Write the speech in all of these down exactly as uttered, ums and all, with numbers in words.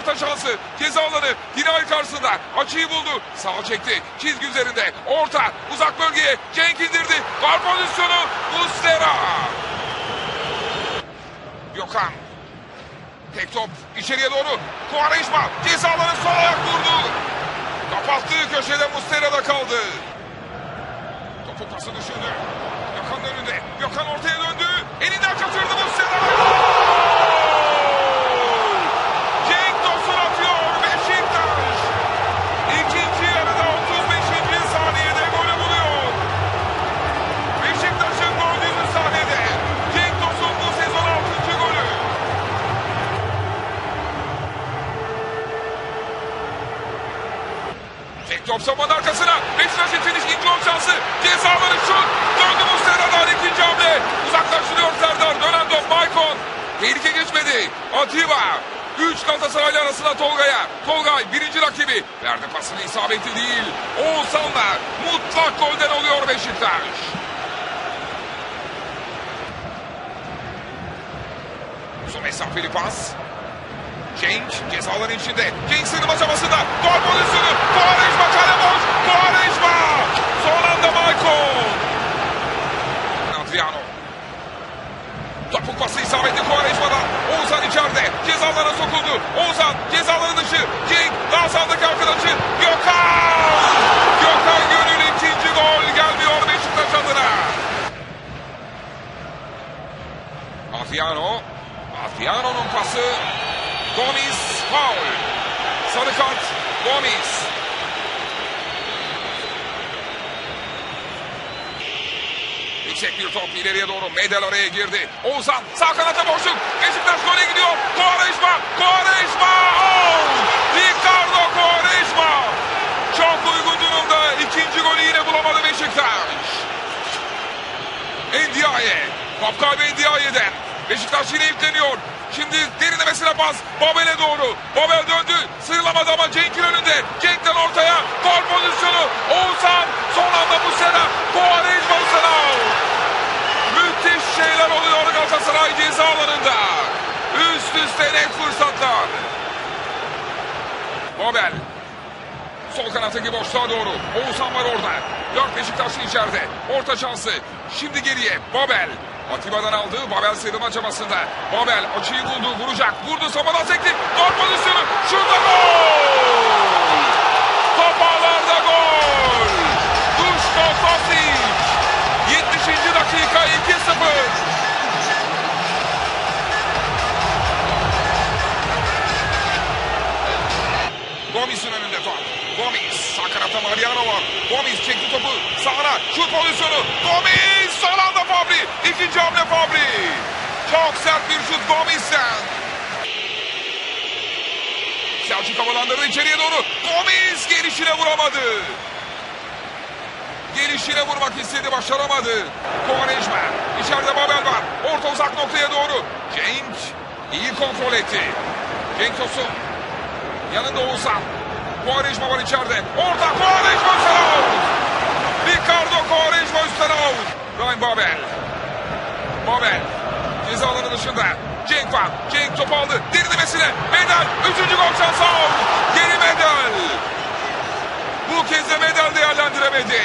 Orta şansı. Ceza alanı. Dinay karşısında. Açıyı buldu. Sağ çekti. Çizgi üzerinde. Orta. Uzak bölgeye. Cenk indirdi. Var pozisyonu. Muslera. Gökhan. Tek top. içeriye doğru. Quaresma. Ceza alanı sol ayak vurdu. Kapattığı köşede Muslera'da kaldı. Topu pası düşündü. Gökhan önünde. Gökhan ortaya döndü. Elinden kaçırdı Muslera. Cenk Tosun atıyor. Beşiktaş. İkinci yarıda otuz beşinci saniyede golü buluyor. Beşiktaş'ın golcüsü sahnede. Cenk Tosun bu sezon altıncı golü. Tek top savunmanın arkasına. Beşiktaş için ikinci gol şansı. Cezaları şut. Döndü Muslera'dan ikinci hamle. Uzaklaştırıyor Serdar. Dönen top Maicon. Tehlike geçmedi. Atiba. Üç Galatasaraylı arasında Tolga'ya. Tolgay birinci rakibi. Verdi pasını, isabetli değil. Oğuzhan'la mutlak golden oluyor Beşiktaş. Uzun mesafeli pas. Cenk cezaların içinde. Cenk sığınma çabasında. Gol pozisyonu. Quaresma kale boş. Quaresma. Son anda Maicon. Adriano. Topuk pası isabetli Quaresma'dan. Oğuzhan içeride. Cezalara sokuldu. Oğuzhan cezaları dışı. Cenk daha sağdaki arkadaşı. Gökhan. Gökhan Gönül ikinci gol gelmiyor Beşiktaş adına. Adriano. Adriano'nun pası. Gomis foul. Sarı kart Gomis. Yüksek bir top ileriye doğru. Medel oraya girdi. Oğuzhan sağ kanata boşluk. Beşiktaş gole gidiyor. Quaresma. Quaresma. Oh! Ricardo Quaresma. Çok uygun durumda. İkinci golü yine bulamadı Beşiktaş. Ndiaye. Top kaybı Ndiaye'den. Beşiktaş yine yükleniyor. Şimdi derinlemesine pas. Babel'e doğru. Babel döndü. Sıyrılamadı ama Cenk'in önünde. Cenk'ten ortaya. Gol pozisyonu. Oğuzhan. Son anda Muslera. Quaresma Muslera. Müthiş şeyler oluyor Galatasaray ceza alanında. Üst üste net fırsatlar. Babel. Sol kanattaki boşluğa doğru. Oğuzhan var orada. Dört Beşiktaşlı içeride. Orta şansı. Şimdi geriye. Babel. Atiba'dan aldı. Babel sıyrılma çabasında. Babel açıyı buldu. Vuracak. Vurdu. Savunmadan sekti. Gol pozisyonu. Şurada gol. Top ağlarda gol. Duško Tosić. yetmişinci dakika iki sıfır. Gomis'in önünde top. Gomis. Sağ kanatta Mariano var. Gomis çekti topu sağına. Şut pozisyonu. Gomis. Son anda Fabri. İkinci hamle Fabri. Çok sert bir şut Gomis'ten. Selçuk havalandırdı içeriye doğru. Gomis gelişine vuramadı. Gelişine vurmak istedi, başaramadı. Quaresma. İçeride Babel var. Orta uzak noktaya doğru. Cenk iyi kontrol etti. Cenk Tosun. Yanında Oğuzhan. Quaresma var içeride. Orta Quaresma üstten out. Ricardo Quaresma üstten out. Ryan Babel. Babel. Ceza alanı dışında. Cenk var. Cenk top aldı. Derinlemesine. Medel. Üçüncü gol şansı out. Geri Medel. Bu kez de Medel değerlendiremedi.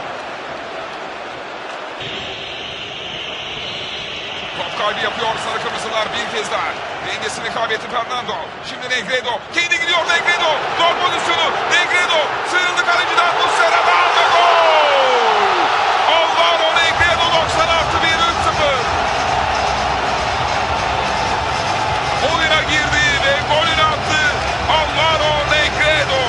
Top kaybı yapıyor sarı kırmızılar bir kez daha. Dengesini kaybetti Fernando. Şimdi Negredo. Kendi gidiyor Negredo. Gol pozisyonu. Negredo. Sıyrıldı kaleciden Muslera'dan ve gol. Alvaro Negredo doksan artı bir üç sıfır. Oyuna girdi ve golünü attı. Alvaro Negredo.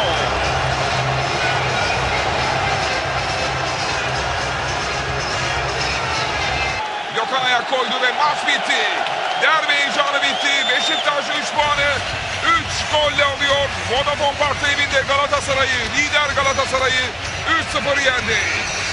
Gökhan ayak koydu ve maç bitti. Derbi heyecanı bitti. Beşiktaş üç puanı üç golle alıyor. Vodafone Park'ta evinde Galatasaray'ı, lider Galatasaray'ı üç sıfır yendi.